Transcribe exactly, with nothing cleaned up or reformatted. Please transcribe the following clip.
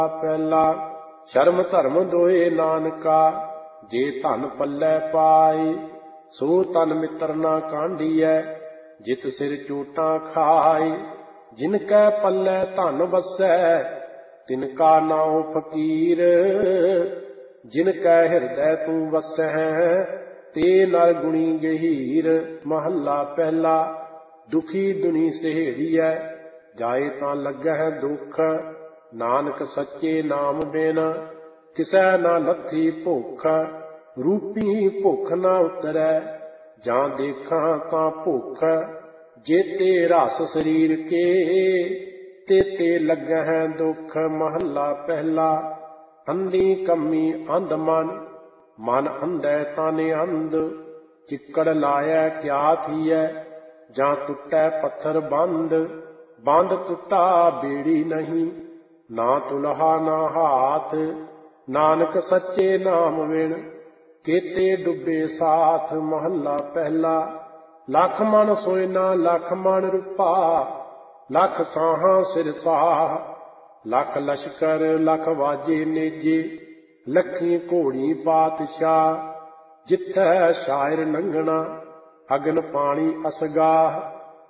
ਪਹਿਲਾ ਸ਼ਰਮ ਧਰਮ ਦੋਏ ਨਾਨਕਾ, ਜੇ ਧਨ ਪੱਲੇ ਪਾਏ ਸੋ ਤਨ ਮਿੱਤਰ ਨਾ ਕਾਂਢੀਐ, ਜਿਤ ਸਿਰ ਚੋਟਾਂ ਖਾਏ। ਜਿਨ ਕੈ ਪੱਲੇ ਧਨ ਵਸੈ ਤਿਨ ਕਾ ਨਾਉ ਫਕੀਰ, ਜਿਨ ਕੈ ਹਿਰਦੈ ਤੂੰ ਵਸੈ ਤੇ ਨਰ ਗੁਣੀ ਗਹੀਰ। ਮਹੱਲਾ ਪਹਿਲਾ ਦੁਖੀ ਦੁਨੀ ਸਹੇੜੀਐ, ਜਾਏ ਤਾਂ ਲੱਗਹਿ ਦੁੱਖ, ਨਾਨਕ ਸੱਚੇ ਨਾਮ ਬਿਨ ਕਿਸੈ ਨਾ ਲੱਥੀ ਭੁੱਖ। ਰੂਪੀ ਭੁੱਖ ਨਾ ਉਤਰੈ ਜਾਂ ਦੇਖਾਂ ਤਾਂ ਭੁੱਖ, ਜੇਤੇ ਰਸ ਸਰੀਰ ਕੇ ਤੇਤੇ ਲੱਗਹਿ ਦੁੱਖ। ਮਹੱਲਾ ਪਹਿਲਾ ਅੰਧੀ ਕੰਮੀ ਅੰਧ ਮਨ, ਮਨ ਅੰਧੈ ਤਾਂ ਨਿਅੰਧ। ਚਿੱਕੜ ਲਾਇਐ ਕਿਆ ਥੀਐ, ਜਾਂ ਟੁੱਟੈ ਪੱਥਰ ਬੰਧ। ਬੰਧ ਟੁੱਟਾ ਬੇੜੀ ਨਹੀਂ, ਨਾ ਤੁਲਹਾ ਨਾ ਹਾਥ। ਨਾਨਕ ਸੱਚੇ ਨਾਮ ਬਿਨ ਕੇਤੇ ਡੁੱਬੇ ਸਾਥ। ਮਹੱਲਾ ਪਹਿਲਾ ਲੱਖ ਮਨ ਸੋਇਨਾ ਲੱਖ ਮਨ ਰੂਪਾ, ਲੱਖ ਸਾਹਾਂ ਸਿਰ ਸਾਹ। ਲੱਖ ਲਸ਼ਕਰ ਲੱਖ ਵਾਜੇ ਨੇਜੇ, ਲੱਖੀ ਘੋੜੀ ਪਾਤਸ਼ਾਹ। ਜਿੱਥੈ ਸ਼ਾਇਰ ਲੰਘਣਾ ਅਗਨ ਪਾਣੀ ਅਸਗਾਹ,